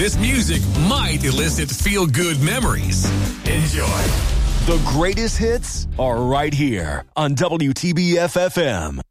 This music might elicit feel-good memories. Enjoy. The greatest hits are right here on WTBF-FM.